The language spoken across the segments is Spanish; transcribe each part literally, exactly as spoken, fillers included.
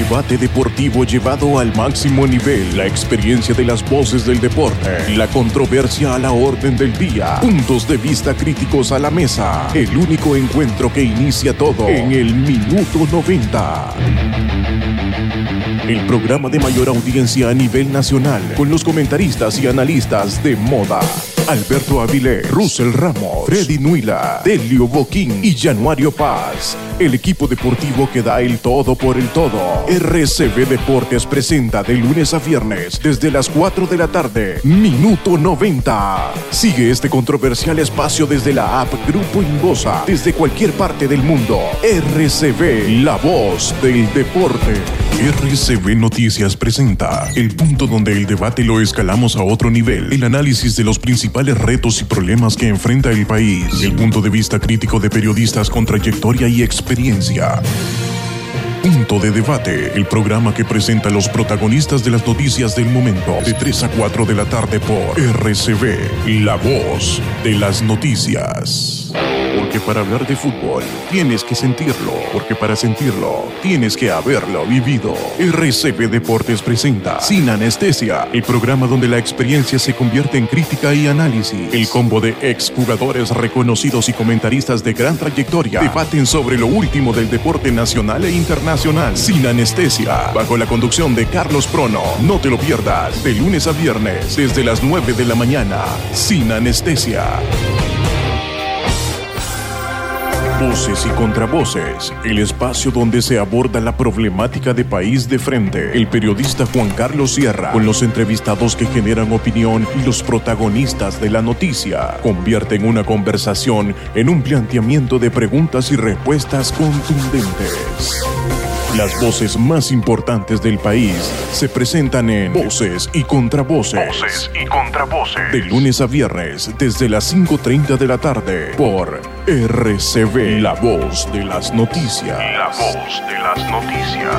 debate deportivo llevado al máximo nivel, la experiencia de las voces del deporte, la controversia a la orden del día, puntos de vista críticos a la mesa, el único encuentro que inicia todo en el Minuto noventa. El programa de mayor audiencia a nivel nacional, con los comentaristas y analistas de moda. Alberto Avilés, Russell Ramos, Freddy Nuila, Delio Boquín y Januario Paz. El equipo deportivo que da el todo por el todo. R C B Deportes presenta de lunes a viernes desde las cuatro de la tarde, Minuto noventa. Sigue este controversial espacio desde la app Grupo Inbosa, desde cualquier parte del mundo. R C B, la voz del deporte. R C B Noticias presenta el punto donde el debate lo escalamos a otro nivel, el análisis de los principales retos y problemas que enfrenta el país, el punto de vista crítico de periodistas con trayectoria y experiencia. Punto de Debate, el programa que presenta a los protagonistas de las noticias del momento, de tres a cuatro de la tarde por R C B, la voz de las noticias. Porque para hablar de fútbol tienes que sentirlo, porque para sentirlo tienes que haberlo vivido. R C B Deportes presenta Sin Anestesia, el programa donde la experiencia se convierte en crítica y análisis. El combo de exjugadores reconocidos y comentaristas de gran trayectoria debaten sobre lo último del deporte nacional e internacional. Sin Anestesia, bajo la conducción de Carlos Prono. No te lo pierdas, de lunes a viernes, desde las nueve de la mañana. Sin Anestesia. Voces y contravoces, el espacio donde se aborda la problemática de país de frente. El periodista Juan Carlos Sierra, con los entrevistados que generan opinión y los protagonistas de la noticia, convierten una conversación en un planteamiento de preguntas y respuestas contundentes. Las voces más importantes del país se presentan en Voces y Contravoces. Voces y Contravoces. De lunes a viernes, desde las cinco treinta de la tarde, por R C B, la voz de las noticias. La voz de las noticias.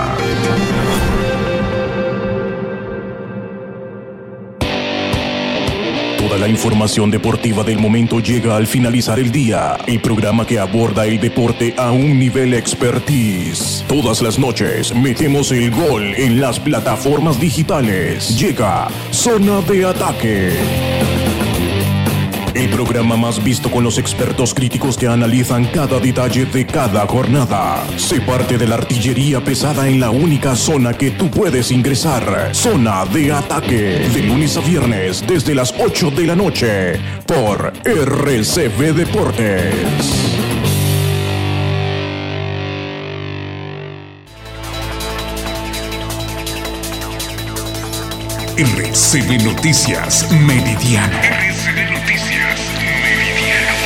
Toda la información deportiva del momento llega al finalizar el día. El programa que aborda el deporte a un nivel expertise. Todas las noches metemos el gol en las plataformas digitales. Llega Zona de Ataque. El programa más visto con los expertos críticos que analizan cada detalle de cada jornada. Sé parte de la artillería pesada en la única zona que tú puedes ingresar. Zona de Ataque. De lunes a viernes desde las ocho de la noche por R C B Deportes. R C B Noticias Meridiano. R C B Noticias Meridiano.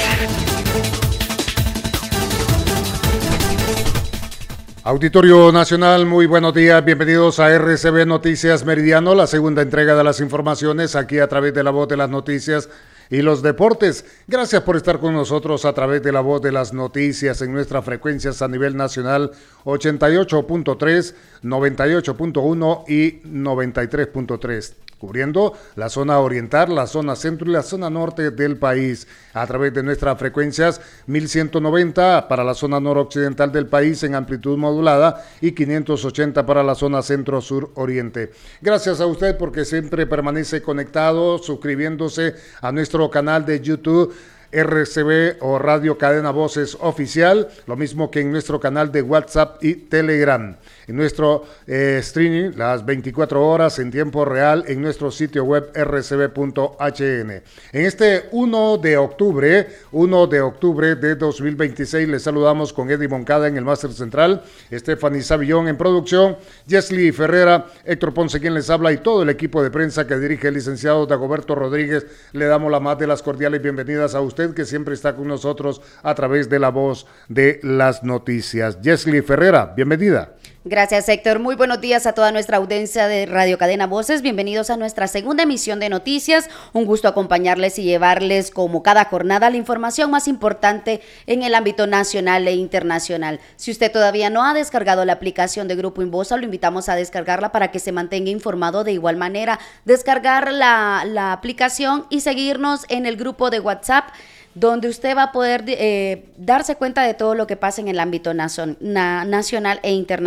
Auditorio Nacional, muy buenos días, bienvenidos a R C B Noticias Meridiano, la segunda entrega de las informaciones aquí a través de la voz de las noticias y los deportes. Gracias por estar con nosotros a través de la voz de las noticias en nuestras frecuencias a nivel nacional ochenta y ocho punto tres, noventa y ocho punto uno y noventa y tres punto tres. Cubriendo la zona oriental, la zona centro y la zona norte del país, a través de nuestras frecuencias mil ciento noventa para la zona noroccidental del país en amplitud modulada y quinientos ochenta para la zona centro-sur-oriente. Gracias a usted porque siempre permanece conectado, suscribiéndose a nuestro canal de YouTube, R C B o Radio Cadena Voces Oficial, lo mismo que en nuestro canal de WhatsApp y Telegram. En nuestro eh, streaming, las veinticuatro horas en tiempo real en nuestro sitio web r c b punto h n. En este uno de octubre, uno de octubre de dos mil veintiséis, les saludamos con Eddie Moncada en el máster central, Stephanie Savillón en producción, Jesly Ferrera, Héctor Ponce quien les habla y todo el equipo de prensa que dirige el licenciado Dagoberto Rodríguez. Le damos la más de las cordiales bienvenidas a usted que siempre está con nosotros a través de la voz de las noticias. Jesly Ferrera, bienvenida. Gracias, Héctor. Muy buenos días a toda nuestra audiencia de Radio Cadena Voces. Bienvenidos a nuestra segunda emisión de noticias. Un gusto acompañarles y llevarles, como cada jornada, la información más importante en el ámbito nacional e internacional. Si usted todavía no ha descargado la aplicación de Grupo Inbosa, lo invitamos a descargarla para que se mantenga informado. De igual manera, descargar la, la aplicación y seguirnos en el grupo de WhatsApp, donde usted va a poder eh, darse cuenta de todo lo que pasa en el ámbito nacion- na- nacional e internacional.